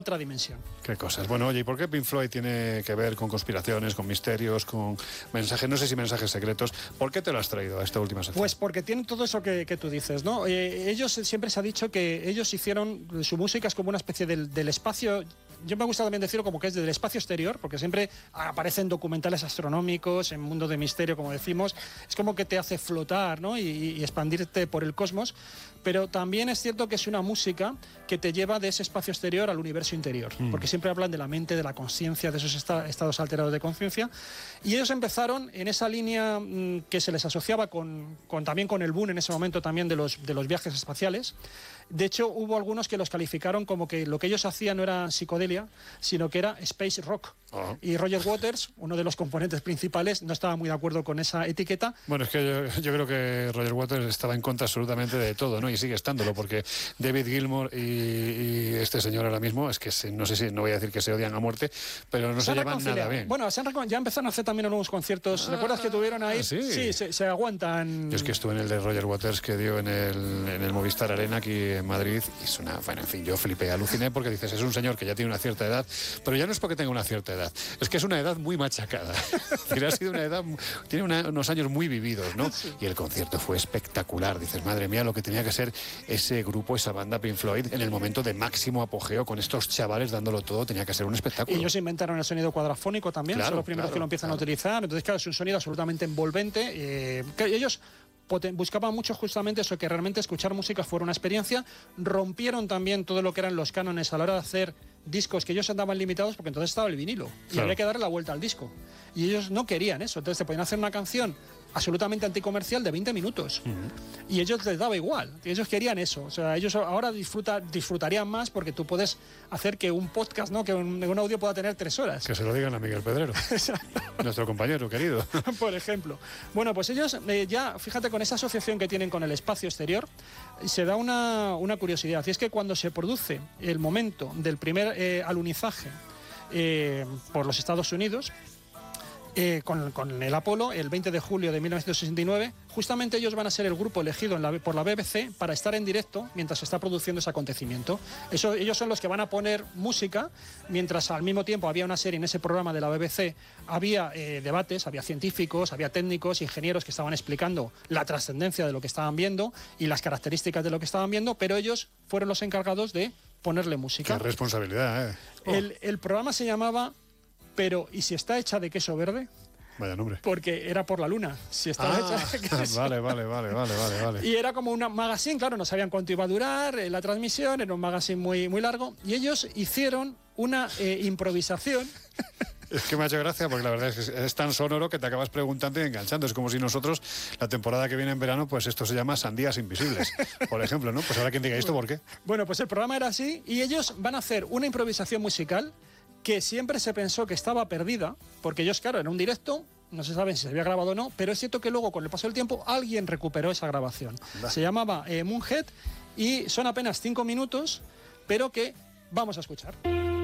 otra dimensión. Qué cosas. Bueno, oye, ¿y por qué Pink Floyd tiene que ver con conspiraciones, con misterios, con mensajes, no sé si mensajes secretos? ¿Por qué te lo has traído a esta última sección? Pues porque tienen todo eso que tú dices, ¿no? Ellos siempre se ha dicho que ellos hicieron, su música es como una especie del espacio. Yo me gusta también decirlo como que es del espacio exterior, porque siempre aparecen documentales astronómicos, en mundo de misterio, como decimos. Es como que te hace flotar, ¿no? Y expandirte por el cosmos. Pero también es cierto que es una música que te lleva de ese espacio exterior al universo interior, porque siempre hablan de la mente, de la conciencia, de esos estados alterados de conciencia. Y ellos empezaron en esa línea que se les asociaba también con el boom en ese momento también de los viajes espaciales. De hecho, hubo algunos que los calificaron como que lo que ellos hacían no era psicodelia, sino que era space rock. Y Roger Waters, uno de los componentes principales, no estaba muy de acuerdo con esa etiqueta. Bueno, es que yo creo que Roger Waters estaba en contra absolutamente de todo, ¿no? Y sigue estándolo, porque David Gilmour y este señor ahora mismo, es que no sé si, no voy a decir que se odian a muerte, pero no se llevan nada bien. Bueno, ya empezaron a hacer también nuevos conciertos. ¿Recuerdas que tuvieron ahí? Sí, se aguantan. Yo es que estuve en el de Roger Waters que dio en el Movistar Arena aquí en Madrid, y es bueno, en fin, yo flipé, aluciné, porque dices, es un señor que ya tiene una cierta edad, pero ya no es porque tenga una cierta edad, es que es una edad muy machacada. Ha sido una edad, tiene unos años muy vividos, ¿no? Sí. Y el concierto fue espectacular. Dices, madre mía, lo que tenía que ser ese grupo, esa banda Pink Floyd, en el momento de máximo apogeo, con estos chavales dándolo todo, tenía que ser un espectáculo. Y ellos inventaron el sonido cuadrafónico también, son los primeros que lo empiezan a utilizar. Entonces, claro, es un sonido absolutamente envolvente. Ellos buscaban mucho justamente eso, que realmente escuchar música fuera una experiencia. Rompieron también todo lo que eran los cánones a la hora de hacer discos, que ellos andaban limitados porque entonces estaba el vinilo y había que darle la vuelta al disco, y ellos no querían eso. Entonces te podían hacer una canción absolutamente anticomercial de 20 minutos y a ellos les daba igual, ellos querían eso. O sea, ellos ahora disfrutarían más porque tú puedes hacer que un podcast, ¿no? Que un audio pueda tener 3 horas. Que se lo digan a Miguel Pedrero, nuestro compañero querido. Por ejemplo. Bueno, pues ellos ya, fíjate, con esa asociación que tienen con el espacio exterior, se da una curiosidad, y es que cuando se produce el momento del primer alunizaje por los Estados Unidos, con el Apolo, el 20 de julio de 1969, justamente ellos van a ser el grupo elegido por la BBC para estar en directo mientras se está produciendo ese acontecimiento. Ellos son los que van a poner música, mientras al mismo tiempo había una serie en ese programa de la BBC, había debates, había científicos, había técnicos, ingenieros que estaban explicando la trascendencia de lo que estaban viendo y las características de lo que estaban viendo, pero ellos fueron los encargados de ponerle música. Qué responsabilidad, ¿eh? El programa se llamaba Pero, ¿y si está hecha de queso verde? Vaya nombre. Porque era por la luna. Si estaba hecha de queso. Vale. Y era como una magazine, claro, no sabían cuánto iba a durar la transmisión, era un magazine muy, muy largo, y ellos hicieron una improvisación. Es que me ha hecho gracia, porque la verdad es que es tan sonoro que te acabas preguntando y enganchando. Es como si nosotros, la temporada que viene en verano, pues esto se llama Sandías Invisibles, por ejemplo, ¿no? Pues ahora quien diga esto, ¿por qué? Bueno, pues el programa era así, y ellos van a hacer una improvisación musical que siempre se pensó que estaba perdida, porque ellos, claro, en un directo, no se sabe si se había grabado o no, pero es cierto que luego, con el paso del tiempo, alguien recuperó esa grabación. Se llamaba Moonhead, y son apenas 5 minutos, pero que vamos a escuchar.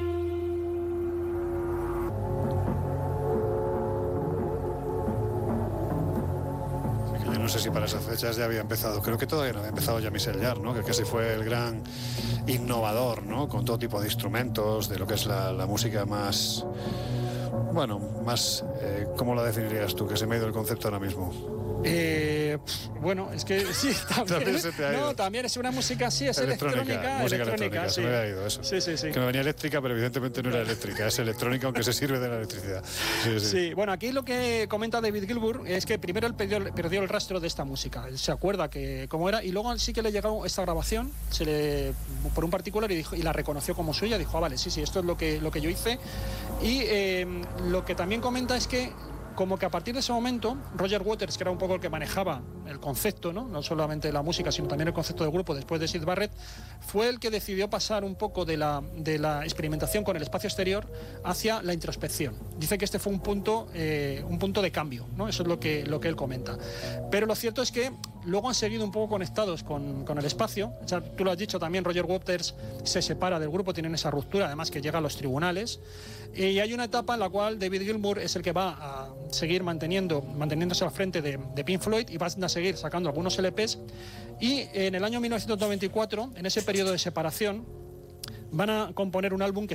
No sé si para esas fechas ya había empezado, creo que todavía no había empezado Jean-Michel Jarre, ¿no? Que casi fue el gran innovador, ¿no? Con todo tipo de instrumentos, de lo que es la música más, bueno, más, ¿cómo la definirías tú? Que se me ha ido el concepto ahora mismo. Bueno, es que sí, también se te ha ido. No, también es una música, sí, es electrónica, sí. Se me había ido eso. Sí. Que me venía eléctrica, pero evidentemente no era eléctrica, es electrónica, aunque se sirve de la electricidad. Sí. Bueno, aquí lo que comenta David Gilmour es que primero él perdió el rastro de esta música. Él se acuerda que cómo era, y luego sí que le llegó esta grabación, por un particular, y la reconoció como suya. Dijo, vale, sí, esto es lo que yo hice. Y lo que también comenta es que, como que a partir de ese momento, Roger Waters, que era un poco el que manejaba el concepto, no solamente la música, sino también el concepto del grupo después de Syd Barrett, fue el que decidió pasar un poco de la experimentación con el espacio exterior hacia la introspección. Dice que este fue un punto de cambio, ¿no? Eso es lo que él comenta. Pero lo cierto es que luego han seguido un poco conectados con el espacio. O sea, tú lo has dicho también, Roger Waters se separa del grupo, tienen esa ruptura, además que llega a los tribunales. Y hay una etapa en la cual David Gilmour es el que va a seguir manteniéndose al frente de Pink Floyd, y van a seguir sacando algunos LPs. Y en el año 1994, en ese periodo de separación, van a componer un álbum que